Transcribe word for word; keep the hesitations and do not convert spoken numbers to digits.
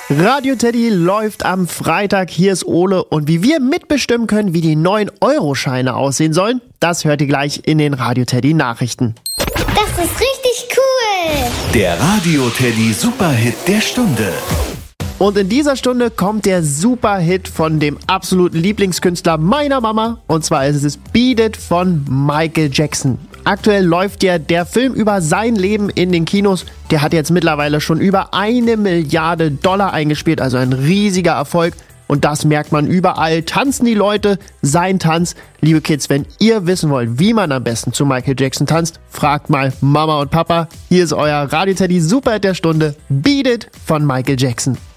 Radio Teddy läuft am Freitag. Hier ist Ole. Und wie wir mitbestimmen können, wie die neuen Euro-Scheine aussehen sollen, das hört ihr gleich in den Radio Teddy Nachrichten. Das ist richtig cool. Der Radio Teddy Superhit der Stunde. Und in dieser Stunde kommt der Superhit von dem absoluten Lieblingskünstler meiner Mama. Und zwar ist es Beat It von Michael Jackson. Aktuell läuft ja der Film über sein Leben in den Kinos. Der hat jetzt mittlerweile schon über eine Milliarde Dollar eingespielt, also ein riesiger Erfolg. Und das merkt man überall. Tanzen die Leute sein Tanz. Liebe Kids, wenn ihr wissen wollt, wie man am besten zu Michael Jackson tanzt, fragt mal Mama und Papa. Hier ist euer Radio Teddy Superhit der Stunde, Beat It von Michael Jackson.